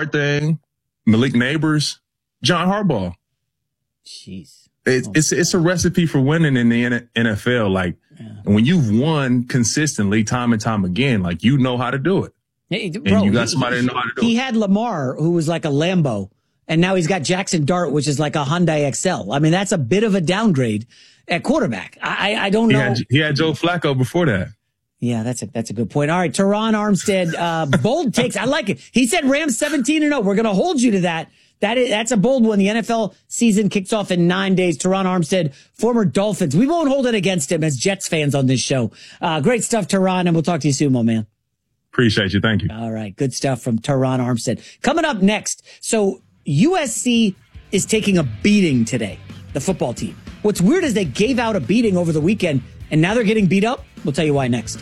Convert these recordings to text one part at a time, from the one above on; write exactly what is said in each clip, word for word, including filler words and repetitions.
hard thing, Malik Neighbors, John Harbaugh. Jeez. It's, oh, it's, it's a recipe for winning in the N F L. Like, yeah. when you've won consistently time and time again, like, you know how to do it. Hey, and bro, you got he, somebody he, that know how to do he it. He had Lamar, who was like a Lambo, and now he's got Jackson Dart, which is like a Hyundai X L. I mean, that's a bit of a downgrade at quarterback. I, I don't he know. Had, he had Joe Flacco before that. Yeah, that's a that's a good point. All right, Teron Armstead, uh, bold takes. I like it. He said Rams seventeen and oh. We're going to hold you to that. That is, that's a bold one. The N F L season kicks off in nine days. Teron Armstead, former Dolphins. We won't hold it against him as Jets fans on this show. Uh, great stuff, Teron, and we'll talk to you soon, my man. Appreciate you. Thank you. All right, good stuff from Teron Armstead. Coming up next, so U S C is taking a beating today, the football team. What's weird is they gave out a beating over the weekend, and now they're getting beat up. We'll tell you why next.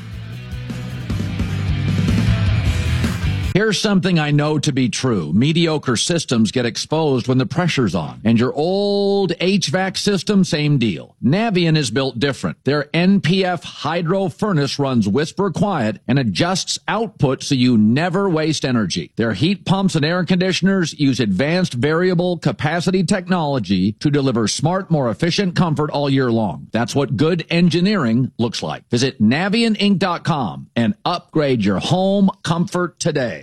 Here's something I know to be true. Mediocre systems get exposed when the pressure's on. And your old H V A C system, same deal. Navien is built different. Their N P F hydro furnace runs whisper quiet and adjusts output so you never waste energy. Their heat pumps and air conditioners use advanced variable capacity technology to deliver smart, more efficient comfort all year long. That's what good engineering looks like. Visit Navien Inc dot com and upgrade your home comfort today.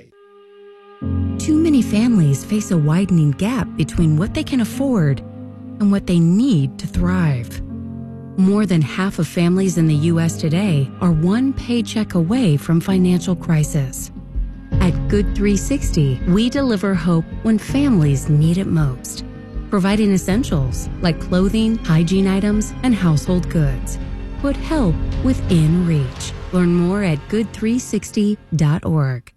Too many families face a widening gap between what they can afford and what they need to thrive. More than half of families in the U S today are one paycheck away from financial crisis. At Good three sixty, we deliver hope when families need it most, providing essentials like clothing, hygiene items, and household goods. Put help within reach. Learn more at good three sixty dot org.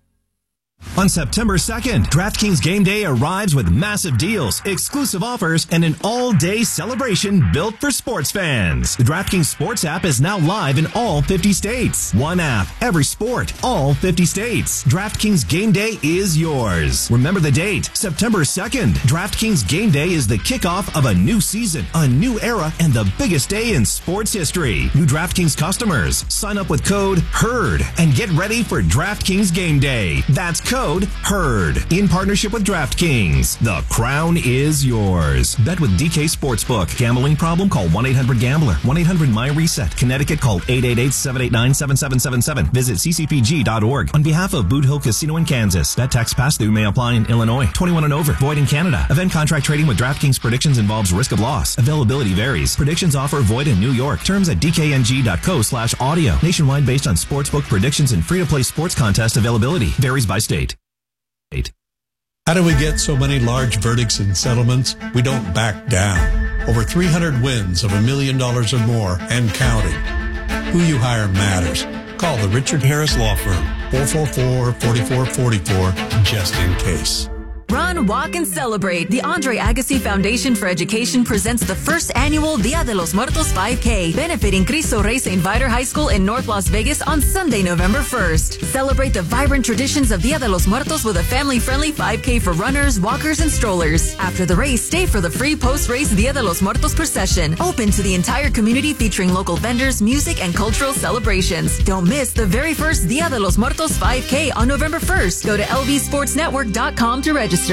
On September second, DraftKings Game Day arrives with massive deals, exclusive offers, and an all-day celebration built for sports fans. The DraftKings Sports app is now live in all fifty states. One app, every sport, all fifty states. DraftKings Game Day is yours. Remember the date, September second. DraftKings Game Day is the kickoff of a new season, a new era, and the biggest day in sports history. New DraftKings customers, sign up with code HERD and get ready for DraftKings Game Day. That's code HERD in partnership with DraftKings. The crown is yours. Bet with D K Sportsbook. Gambling problem? Call one eight hundred gambler. one eight hundred my reset. Connecticut, call eight eight eight, seven eight nine, seven seven seven seven. Visit c c p g dot org. On behalf of Boot Hill Casino in Kansas. Bet tax pass-through may apply in Illinois. twenty-one and over. Void in Canada. Event contract trading with DraftKings predictions involves risk of loss. Availability varies. Predictions offer void in New York. Terms at d k n g dot co slash audio. Nationwide based on sportsbook predictions and free-to-play sports contest availability. Varies by state. Eight. How do we get so many large verdicts and settlements? We don't back down. Over three hundred wins of a million dollars or more and counting. Who you hire matters. Call the Richard Harris Law Firm, four four four, four four four four, just in case. Run, walk, and celebrate. The Andre Agassi Foundation for Education presents the first annual Dia de los Muertos five K, benefiting Cristo Rey Saint Viator High School in North Las Vegas on Sunday, November first. Celebrate the vibrant traditions of Dia de los Muertos with a family-friendly five K for runners, walkers, and strollers. After the race, stay for the free post-race Dia de los Muertos procession, open to the entire community featuring local vendors, music, and cultural celebrations. Don't miss the very first Dia de los Muertos five K on November first. Go to l v sports network dot com to register.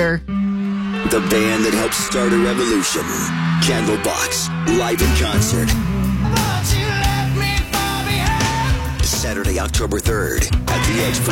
The band that helped start a revolution. Candlebox, live in concert. Saturday, October third at the Edge.